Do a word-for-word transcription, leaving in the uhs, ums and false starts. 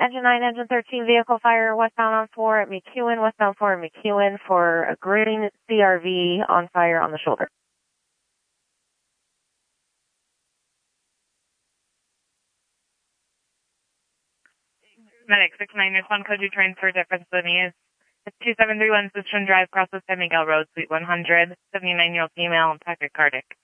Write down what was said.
Engine nine, Engine thirteen, vehicle fire westbound on four at McEwen, westbound four at McEwen for a green C R V on fire on the shoulder. Medic six nine, respond code you transfer difference to me is two seven three one Cistern Drive, cross the San Miguel Road, Suite one hundred, seventy-nine-year-old female, tachycardic.